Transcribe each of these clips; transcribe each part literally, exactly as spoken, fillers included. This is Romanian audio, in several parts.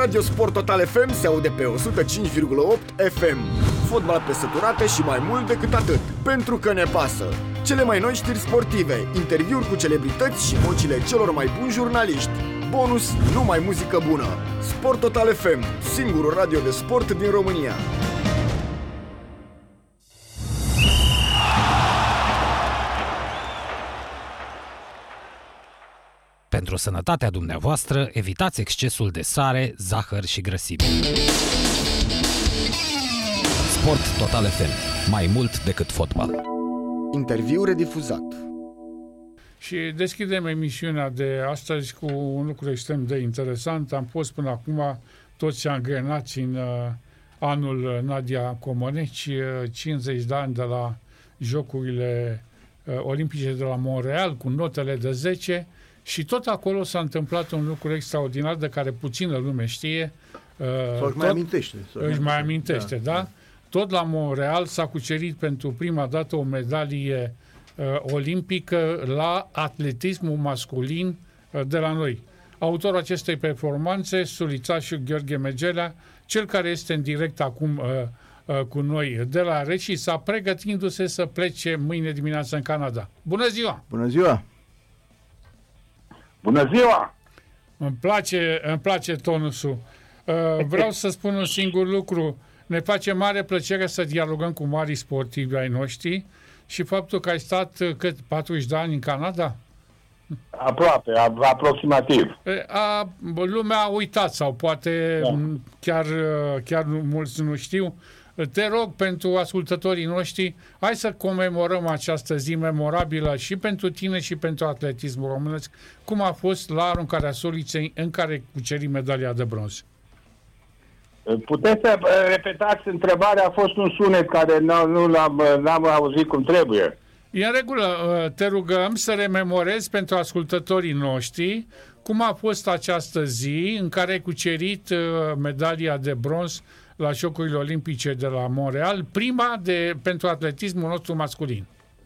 Radio Sport Total F M se aude pe o sută cinci virgulă opt F M. Fotbal pe săturate și mai mult decât atât, pentru că ne pasă. Cele mai noi știri sportive, interviuri cu celebrități și vocile celor mai buni jurnaliști. Bonus, numai muzică bună. Sport Total F M, singurul radio de sport din România. Pentru sănătatea dumneavoastră, evitați excesul de sare, zahăr și grăsimi. Sport Total F M. Mai mult decât fotbal. Interviu redifuzat. Și deschidem emisiunea de astăzi cu un lucru extrem de interesant. Am fost până acum toți angrenați în uh, anul Nadia Comăneci, uh, cincizeci de ani de la Jocurile uh, Olimpice de la Montreal, cu notele de zece. Și tot acolo s-a întâmplat un lucru extraordinar de care puțină lume știe. Uh, sau își mai amintește. Își mai amintește, da, da? da? Tot la Montreal s-a cucerit pentru prima dată o medalie uh, olimpică la atletismul masculin uh, de la noi. Autorul acestei performanțe, sulițașul Gheorghe Megelea, cel care este în direct acum uh, uh, cu noi de la Reșița, pregătindu-se să plece mâine dimineață în Canada. Bună ziua! Bună ziua! Bună ziua! Îmi place, îmi place tonusul. Uh, vreau să spun un singur lucru. Ne face mare plăcere să dialogăm cu mari sportivi ai noștri și faptul că ai stat, cât, patruzeci de ani în Canada? Aproape, aproximativ. A, lumea a uitat sau poate da. chiar, chiar mulți nu știu. Te rog, pentru ascultătorii noștri, hai să comemorăm această zi memorabilă și pentru tine și pentru atletismul românesc. Cum a fost la aruncarea soliței în care cuceri medalia de bronz? Puteți să repetați întrebarea? A fost un sunet care nu, nu l-am, n-am auzit cum trebuie. E în regulă. Te rugăm să rememorezi pentru ascultătorii noștri cum a fost această zi în care ai cucerit medalia de bronz la Jocurile Olimpice de la Montreal, prima de, pentru atletismul nostru masculin.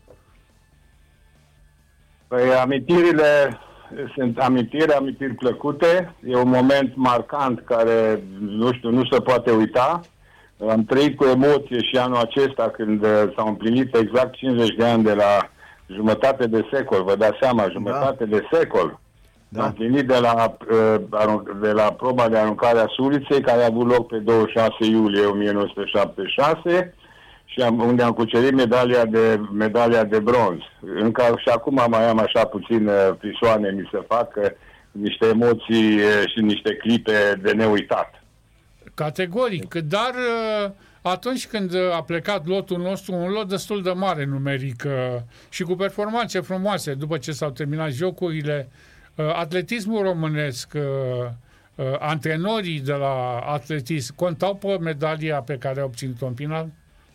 Păi amintirile sunt amintiri, amintiri plăcute. E un moment marcant care, nu știu, nu se poate uita. Am trăit cu emoție și anul acesta când s-au împlinit exact cincizeci de ani de la jumătate de secol. Vă dați seama, jumătate da. de secol. Da. Am împlinit de la, de la proba de aruncare a suliței, care a avut loc pe douăzeci și șase iulie o mie nouă sute șaptezeci și șase și am, unde am cucerit medalia de, medalia de bronz. Încă și acum mai am așa puțin frisoane, mi se fac niște emoții și niște clipe de neuitat. Categoric, dar atunci când a plecat lotul nostru, un lot destul de mare numeric și cu performanțe frumoase, după ce s-au terminat jocurile, atletismul românesc, antrenorii de la atletism, contau pe medalia pe care a obținut-o în final?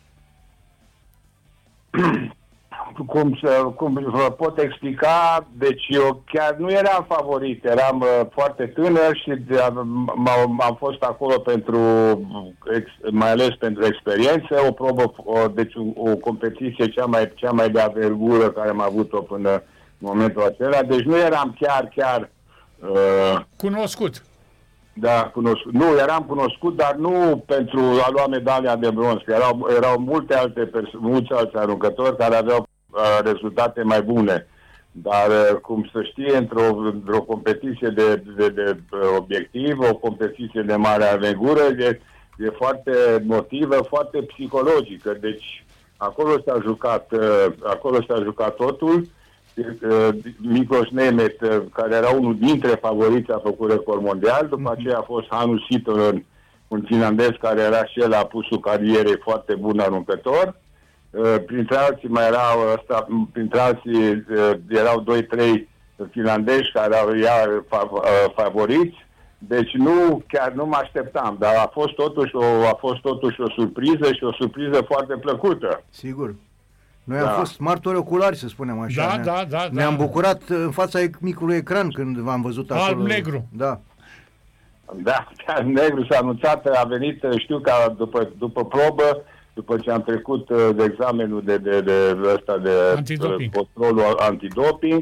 Cum, să, cum vă pot explica, deci eu chiar nu eram favorit, eram uh, foarte tânăr și am, am fost acolo pentru, ex, mai ales pentru experiență, o probă, o, deci o, o competiție cea mai, cea mai de avergură care am avut-o până în momentul acela, deci nu eram chiar, chiar... Uh, cunoscut. Da, cunoscut. Nu, eram cunoscut, dar nu pentru a lua medalia de bronz. Erau, erau multe alte perso- mulți alți aruncători care aveau uh, rezultate mai bune. Dar, uh, cum se știe, într-o, într-o competiție de, de, de uh, obiectiv, o competiție de mare aventură, e, e foarte emotivă, foarte psihologică. Deci, acolo s-a jucat, uh, acolo s-a jucat totul. Miklos Nemeth, care era unul dintre favoriți, a făcut record mondial. După aceea a fost Hannu Sitonen, un finlandez care era și el apusul carierei, foarte bun aruncător. Printre alții mai erau ăsta, printre alții erau doi trei finlandezi care au ea favoriți. Deci nu, chiar nu mă așteptam, dar a fost totuși o, a fost totuși o surpriză și o surpriză foarte plăcută. Sigur. Noi da. am fost martori oculari, să spunem așa. Da, ne da, da. Ne-am da. bucurat în fața micului ecran când v-am văzut acolo. Alb-negru. Da. Da, alb-negru s-a anunțat, a venit, știu că după, după probă, după ce am trecut de examenul de, de, de, ăsta de antidoping. controlul antidoping,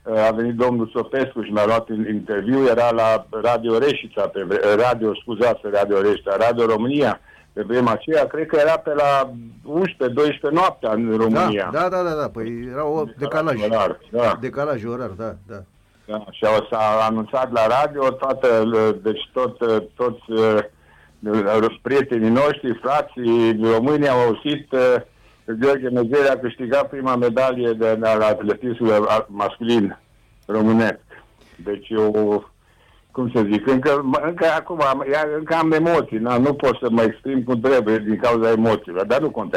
a venit domnul Sopescu și mi-a luat interviu, era la Radio Reșița, pe Radio, scuzați, Radio Reșița, Radio România, pe vremea aceea, cred că era pe la unsprezece douăsprezece noaptea în România. Da, da, da, da, păi era o decalaj. Orar, da. Decalaj orar, da, da. Da, și s-a anunțat la radio, toată, deci tot, toți prietenii noștri, frații români au auzit că Gheorghe Mezeri a câștigat prima medalie de la atletismul masculin românesc. Deci eu, cum să zic, încă, încă acum, încă am emoții, na, nu pot să mă exprim cum trebuie din cauza emoțiilor, dar nu contează.